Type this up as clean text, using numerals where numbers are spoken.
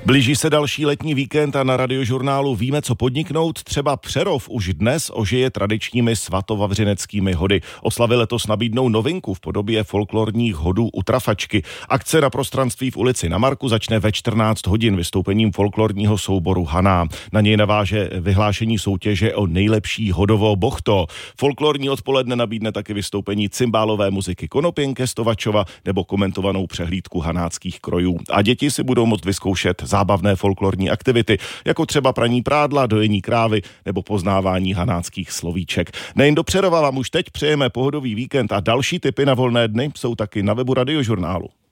Blíží se další letní víkend a na Radiožurnálu víme, co podniknout. Třeba Přerov už dnes ožije tradičními svatovavřineckými hody. Oslavy letos nabídnou novinku v podobě folklorních hodů u Trafačky. Akce na prostranství v ulici Na Marku začne ve 14 hodin vystoupením folklorního souboru Haná. Na něj naváže vyhlášení soutěže o nejlepší hodovo bochto. Folklorní odpoledne nabídne taky vystoupení cymbálové muziky Konopěnke Stovačova nebo komentovanou přehlídku hanáckých krojů. A děti si budou moct vyzkoušet zábavné folklorní aktivity, jako třeba praní prádla, dojení krávy nebo poznávání hanáckých slovíček. Nejen do Přerova vám už teď přejeme pohodový víkend a další tipy na volné dny jsou taky na webu Radiožurnálu.